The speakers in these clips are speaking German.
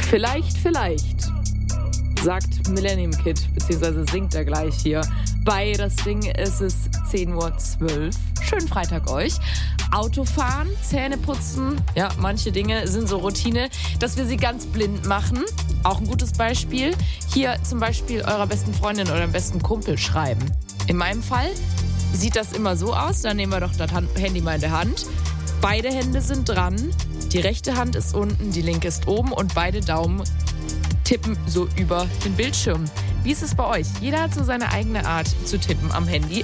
Vielleicht, sagt Millennium Kid, beziehungsweise singt er gleich hier. Bei Das Ding ist es 10:12 Uhr. Schönen Freitag euch. Autofahren, Zähne putzen, ja, manche Dinge sind so Routine, dass wir sie ganz blind machen. Auch ein gutes Beispiel. Hier zum Beispiel eurer besten Freundin oder dem besten Kumpel schreiben. In meinem Fall sieht das immer so aus, dann nehmen wir doch das Handy mal in der Hand. Beide Hände sind dran, die rechte Hand ist unten, die linke ist oben und beide Daumen tippen so über den Bildschirm. Wie ist es bei euch? Jeder hat so seine eigene Art zu tippen am Handy.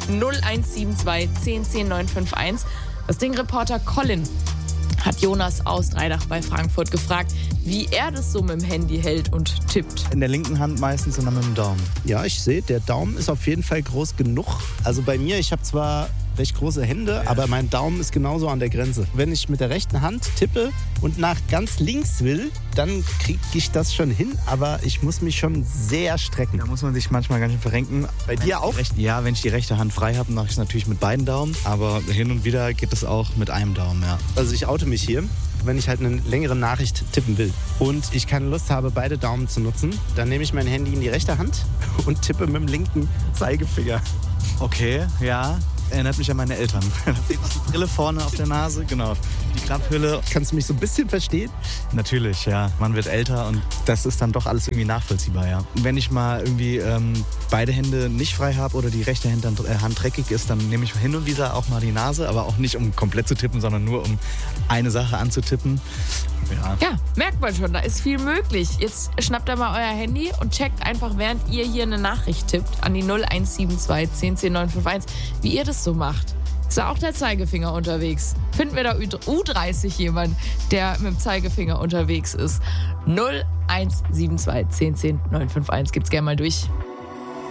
0172 10 10 951. Das Ding-Reporter Colin hat Jonas aus Dreidach bei Frankfurt gefragt, wie er das so mit dem Handy hält und tippt. In der linken Hand meistens und dann mit dem Daumen. Ja, ich sehe, der Daumen ist auf jeden Fall groß genug. Also bei mir, ich habe zwar recht große Hände, aber mein Daumen ist genauso an der Grenze. Wenn ich mit der rechten Hand tippe und nach ganz links will, dann kriege ich das schon hin, aber ich muss mich schon sehr strecken. Da muss man sich manchmal ganz schön verrenken. Bei dir auch? Ja, wenn ich die rechte Hand frei habe, mache ich es natürlich mit beiden Daumen, aber hin und wieder geht es auch mit einem Daumen, ja. Also ich oute mich hier. Wenn ich halt eine längere Nachricht tippen will und ich keine Lust habe, beide Daumen zu nutzen, dann nehme ich mein Handy in die rechte Hand und tippe mit dem linken Zeigefinger. Okay, ja. Erinnert mich an meine Eltern. Da sieht man die Brille vorne auf der Nase, genau. Die Klapphülle. Kannst du mich so ein bisschen verstehen? Natürlich, ja. Man wird älter und das ist dann doch alles irgendwie nachvollziehbar, ja. Wenn ich mal irgendwie beide Hände nicht frei habe oder die rechte Hand dreckig ist, dann nehme ich hin und wieder auch mal die Nase, aber auch nicht, um komplett zu tippen, sondern nur, um eine Sache anzutippen. Ja, merkt man schon, da ist viel möglich. Jetzt schnappt ihr mal euer Handy und checkt einfach, während ihr hier eine Nachricht tippt, an die 0172 10 10 951, wie ihr das so macht. Ist da auch der Zeigefinger unterwegs? Finden wir da U30 jemanden, der mit dem Zeigefinger unterwegs ist? 0172 10 10 951, gibt's gerne mal durch.